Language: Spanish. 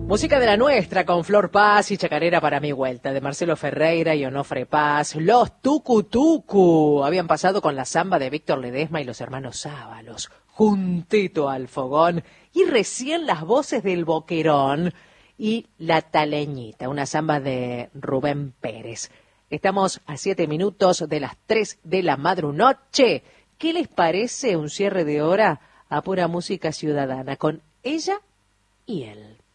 Música de la nuestra, con Flor Paz y Chacarera para mi vuelta, de Marcelo Ferreira y Onofre Paz. Los Tucu Tucu habían pasado con la samba de Víctor Ledesma y los hermanos Sábalos, juntito al fogón, y recién las voces del Boquerón y La Taleñita, una samba de Rubén Pérez. Estamos a 7 minutos de las 3 de la madrunoche. ¿Qué les parece un cierre de hora a pura música ciudadana con ella y él?